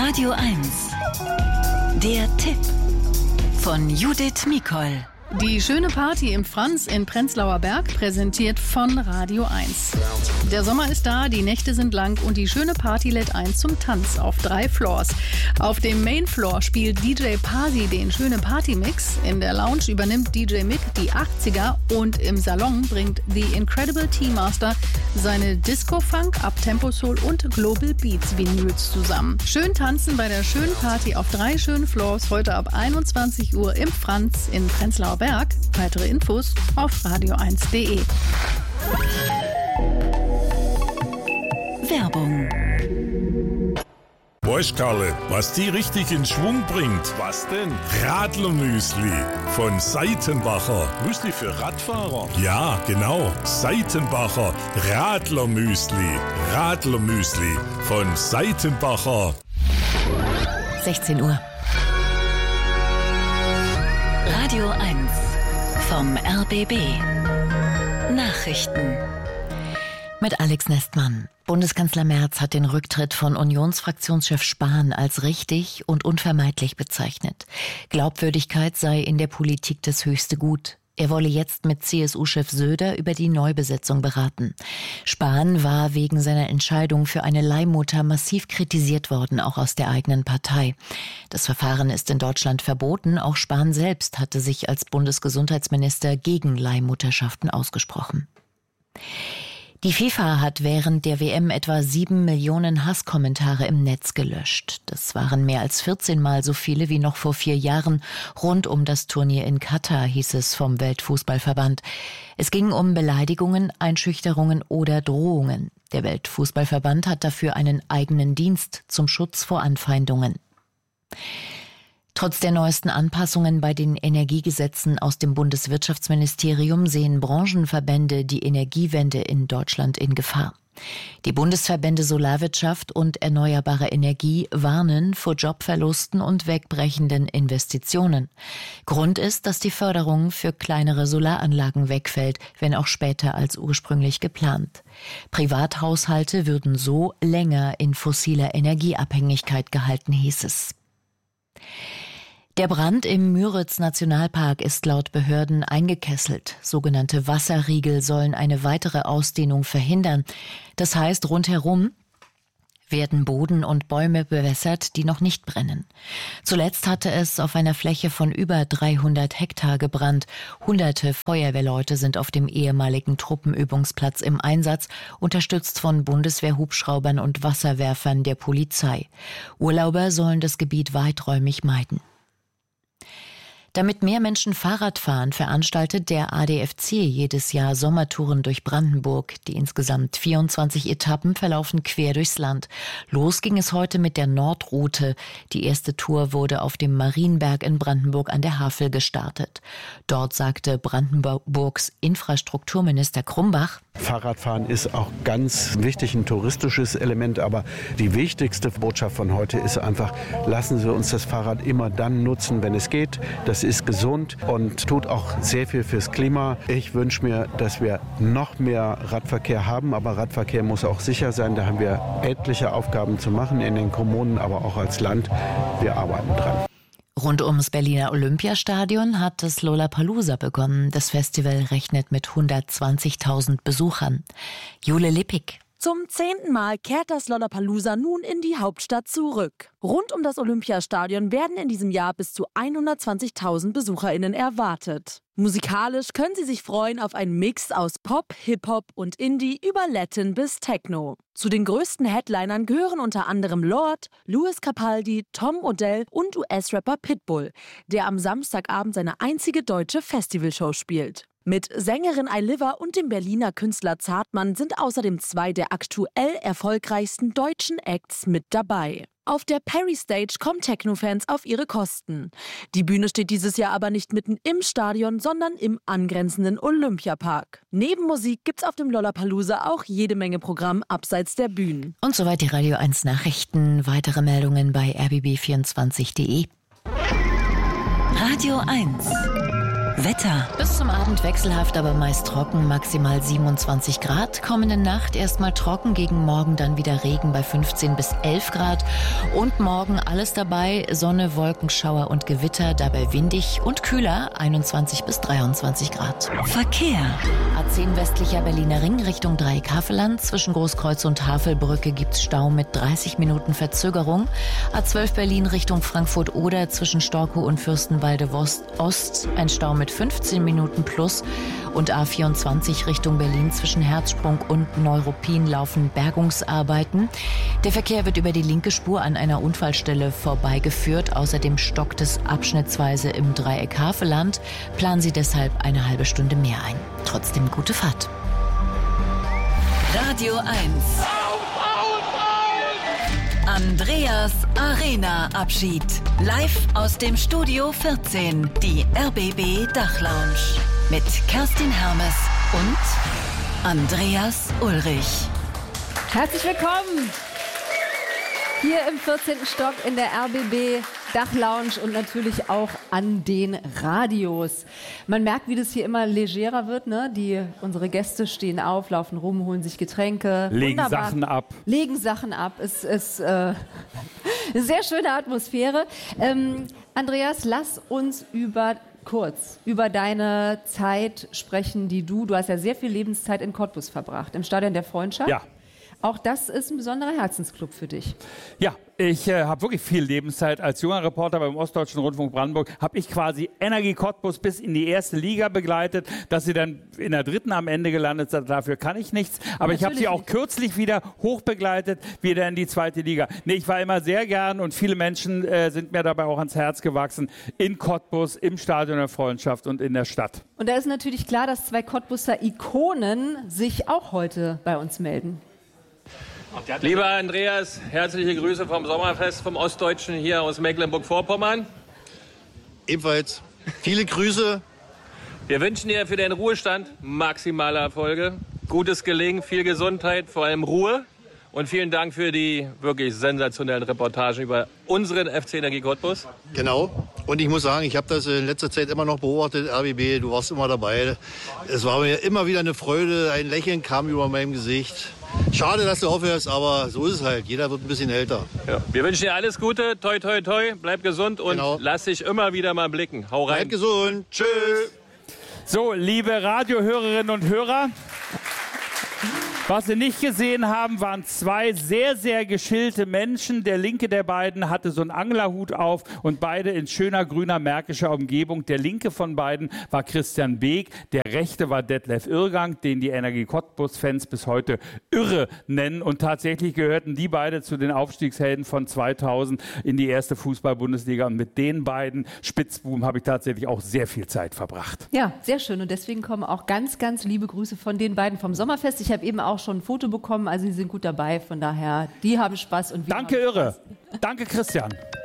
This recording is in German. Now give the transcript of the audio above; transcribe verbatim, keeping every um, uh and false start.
Radio eins. Der Tipp von Judith Mikol. Die schöne Party im Franz in Prenzlauer Berg, präsentiert von Radio eins. Der Sommer ist da, die Nächte sind lang und die schöne Party lädt ein zum Tanz auf drei Floors. Auf dem Main Floor spielt D J Party den schöne Party-Mix. In der Lounge übernimmt D J Mick die achtziger und im Salon bringt The Incredible T-Master seine Disco-Funk, Up-Tempo-Soul und Global Beats Vinyls zusammen. Schön tanzen bei der schönen Party auf drei schönen Floors heute ab einundzwanzig Uhr im Franz in Prenzlauer Berg. Weitere Infos auf radio eins punkt de. Werbung. Weißt Karle, was die richtig in Schwung bringt? Was denn? Radlermüsli von Seitenbacher. Müsli für Radfahrer? Ja, genau. Seitenbacher Radlermüsli. Radlermüsli von Seitenbacher. sechzehn Uhr. Radio eins vom R B B. Nachrichten. Mit Alex Nestmann. Bundeskanzler Merz hat den Rücktritt von Unionsfraktionschef Spahn als richtig und unvermeidlich bezeichnet. Glaubwürdigkeit sei in der Politik das höchste Gut. Er wolle jetzt mit C S U-Chef Söder über die Neubesetzung beraten. Spahn war wegen seiner Entscheidung für eine Leihmutter massiv kritisiert worden, auch aus der eigenen Partei. Das Verfahren ist in Deutschland verboten. Auch Spahn selbst hatte sich als Bundesgesundheitsminister gegen Leihmutterschaften ausgesprochen. Die FIFA hat während der W M etwa sieben Millionen Hasskommentare im Netz gelöscht. Das waren mehr als vierzehn Mal so viele wie noch vor vier Jahren rund um das Turnier in Katar, hieß es vom Weltfußballverband. Es ging um Beleidigungen, Einschüchterungen oder Drohungen. Der Weltfußballverband hat dafür einen eigenen Dienst zum Schutz vor Anfeindungen. Trotz der neuesten Anpassungen bei den Energiegesetzen aus dem Bundeswirtschaftsministerium sehen Branchenverbände die Energiewende in Deutschland in Gefahr. Die Bundesverbände Solarwirtschaft und Erneuerbare Energie warnen vor Jobverlusten und wegbrechenden Investitionen. Grund ist, dass die Förderung für kleinere Solaranlagen wegfällt, wenn auch später als ursprünglich geplant. Privathaushalte würden so länger in fossiler Energieabhängigkeit gehalten, hieß es. Der Brand im Müritz-Nationalpark ist laut Behörden eingekesselt. Sogenannte Wasserriegel sollen eine weitere Ausdehnung verhindern. Das heißt, rundherum werden Boden und Bäume bewässert, die noch nicht brennen. Zuletzt hatte es auf einer Fläche von über dreihundert Hektar gebrannt. Hunderte Feuerwehrleute sind auf dem ehemaligen Truppenübungsplatz im Einsatz, unterstützt von Bundeswehrhubschraubern und Wasserwerfern der Polizei. Urlauber sollen das Gebiet weiträumig meiden. Damit mehr Menschen Fahrrad fahren, veranstaltet der A D F C jedes Jahr Sommertouren durch Brandenburg. Die insgesamt vierundzwanzig Etappen verlaufen quer durchs Land. Los ging es heute mit der Nordroute. Die erste Tour wurde auf dem Marienberg in Brandenburg an der Havel gestartet. Dort sagte Brandenburgs Infrastrukturminister Krumbach: Fahrradfahren ist auch ganz wichtig, ein touristisches Element, aber die wichtigste Botschaft von heute ist einfach, lassen Sie uns das Fahrrad immer dann nutzen, wenn es geht. Das ist gesund und tut auch sehr viel fürs Klima. Ich wünsche mir, dass wir noch mehr Radverkehr haben, aber Radverkehr muss auch sicher sein. Da haben wir etliche Aufgaben zu machen in den Kommunen, aber auch als Land. Wir arbeiten dran. Rund ums Berliner Olympiastadion hat das Lollapalooza begonnen. Das Festival rechnet mit hundertzwanzigtausend Besuchern. Jule Lippig. Zum zehnten Mal kehrt das Lollapalooza nun in die Hauptstadt zurück. Rund um das Olympiastadion werden in diesem Jahr bis zu hundertzwanzigtausend BesucherInnen erwartet. Musikalisch können Sie sich freuen auf einen Mix aus Pop, Hip-Hop und Indie über Latin bis Techno. Zu den größten Headlinern gehören unter anderem Lorde, Lewis Capaldi, Tom Odell und U S-Rapper Pitbull, der am Samstagabend seine einzige deutsche Festivalshow spielt. Mit Sängerin Ailiva und dem Berliner Künstler Zartmann sind außerdem zwei der aktuell erfolgreichsten deutschen Acts mit dabei. Auf der Perry Stage kommen Techno-Fans auf ihre Kosten. Die Bühne steht dieses Jahr aber nicht mitten im Stadion, sondern im angrenzenden Olympiapark. Neben Musik gibt's auf dem Lollapalooza auch jede Menge Programm abseits der Bühnen. Und soweit die Radio eins Nachrichten. Weitere Meldungen bei r b b vierundzwanzig punkt de. Radio eins. Wetter. Bis zum Abend wechselhaft, aber meist trocken, maximal siebenundzwanzig Grad. Kommende Nacht erstmal trocken, gegen morgen dann wieder Regen bei fünfzehn bis elf Grad. Und morgen alles dabei, Sonne, Wolkenschauer und Gewitter, dabei windig und kühler, einundzwanzig bis dreiundzwanzig Grad. Verkehr. A zehn westlicher Berliner Ring Richtung Dreieck-Havelland. Zwischen Großkreuz und Havelbrücke gibt's Stau mit dreißig Minuten Verzögerung. A zwölf Berlin Richtung Frankfurt-Oder zwischen Storkow und Fürstenwalde-Ost ein Stau mit fünfzehn Minuten plus. Und A vierundzwanzig Richtung Berlin zwischen Herzsprung und Neuruppin laufen Bergungsarbeiten. Der Verkehr wird über die linke Spur an einer Unfallstelle vorbeigeführt. Außerdem stockt es abschnittsweise im Dreieck Havelland. Planen Sie deshalb eine halbe Stunde mehr ein. Trotzdem gute Fahrt. Radio eins. Andreas Arena Abschied. Live aus dem Studio vierzehn. Die R B B Dachlounge. Mit Kerstin Hermes und Andreas Ulrich. Herzlich willkommen hier im vierzehnten Stock in der R B B Dachlounge und natürlich auch an den Radios. Man merkt, wie das hier immer legerer wird, ne? Die, unsere Gäste stehen auf, laufen rum, holen sich Getränke. Legen Wunderbar. Sachen ab. Legen Sachen ab. Es ist äh, eine sehr schöne Atmosphäre. Ähm, Andreas, lass uns über kurz über deine Zeit sprechen, die du, du hast ja sehr viel Lebenszeit in Cottbus verbracht, im Stadion der Freundschaft. Ja. Auch das ist ein besonderer Herzensclub für dich. Ja, ich äh, habe wirklich viel Lebenszeit. Als junger Reporter beim Ostdeutschen Rundfunk Brandenburg habe ich quasi Energie Cottbus bis in die erste Liga begleitet, dass sie dann in der dritten am Ende gelandet sind. Dafür kann ich nichts. Aber Natürlich ich habe sie auch kürzlich wieder hochbegleitet, wieder in die zweite Liga. Nee, ich war immer sehr gern und viele Menschen äh, sind mir dabei auch ans Herz gewachsen. In Cottbus, im Stadion der Freundschaft und in der Stadt. Und da ist natürlich klar, dass zwei Cottbuser Ikonen sich auch heute bei uns melden. Lieber Andreas, herzliche Grüße vom Sommerfest vom Ostdeutschen hier aus Mecklenburg-Vorpommern. Ebenfalls viele Grüße. Wir wünschen dir für den Ruhestand maximale Erfolge, gutes Gelingen, viel Gesundheit, vor allem Ruhe. Und vielen Dank für die wirklich sensationellen Reportagen über unseren F C Energie Cottbus. Genau. Und ich muss sagen, ich habe das in letzter Zeit immer noch beobachtet, R B B, du warst immer dabei. Es war mir immer wieder eine Freude, ein Lächeln kam über meinem Gesicht. Schade, dass du aufhörst, aber so ist es halt. Jeder wird ein bisschen älter. Ja. Wir wünschen dir alles Gute, toi toi toi, bleib gesund und genau. Lass dich immer wieder mal blicken. Hau rein. Bleib gesund. Tschüss. So, liebe Radiohörerinnen und Hörer, was Sie nicht gesehen haben, waren zwei sehr, sehr geschillte Menschen. Der linke der beiden hatte so einen Anglerhut auf und beide in schöner grüner märkischer Umgebung. Der linke von beiden war Christian Beek, der rechte war Detlef Irrgang, den die Energie Cottbus-Fans bis heute Irre nennen. Und tatsächlich gehörten die beide zu den Aufstiegshelden von zweitausend in die erste Fußball-Bundesliga. Und mit den beiden Spitzbuben habe ich tatsächlich auch sehr viel Zeit verbracht. Ja, sehr schön. Und deswegen kommen auch ganz, ganz liebe Grüße von den beiden vom Sommerfest. Ich habe eben auch schon ein Foto bekommen, also sie sind gut dabei, von daher, die haben Spaß und wir Danke, haben Irre. Spaß. Danke, Christian.